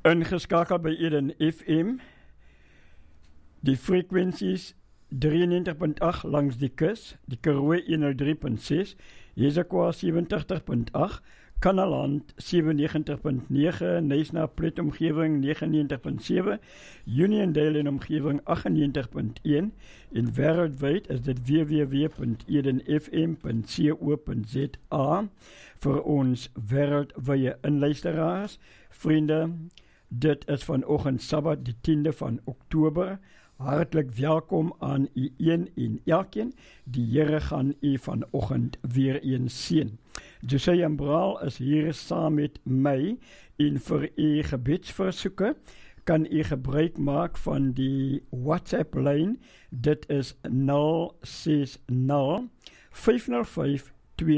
Ingeskakel by Eden FM, die frekwensies 93.8 langs die kus, die Karoo 103.6, Jesekwa 87.8, Kanaland 97.9, Neisna Plet omgewing 99.7, Uniondale en omgewing 98.1 en wêreldwyd is dit www.edenfm.co.za vir ons wêreldwye inluisteraars. Vriende, dit is vanoggend Sabbat die 10de van Oktober. Hartlik welkom aan u een en elkeen. Die Here gaan u vanoggend weer eens seën. Josiah Mbral is hier saam met my en vir u gebedsversoeke kan u gebruik maak van die WhatsApp lyn. Dit is 060 505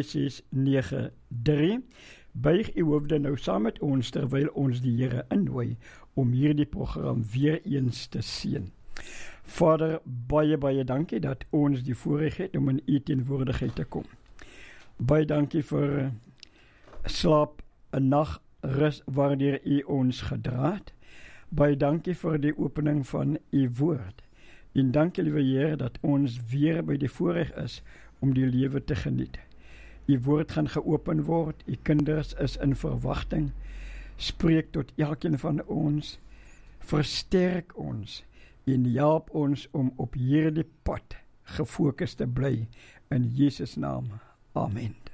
2693. Buig u hoofde nou saam met ons terwyl ons die Here innooi om hierdie program weer eens te seën. Vader, baie dankie dat ons die voorreg het om in u teenwoordigheid te kom. Baie dankie vir slaap, 'n nag rus waardeur u ons gedra het. Baie dankie vir die opening van u woord. En dankie, liewe Heer, dat ons weer by die voorreg is om die lewe te geniet. U woord gaan geopen word, u kinders is in verwagting. Spreek tot elkeen van ons, versterk ons en help ons om op hierdie pad gefokus te bly. In Jesus naam, amen.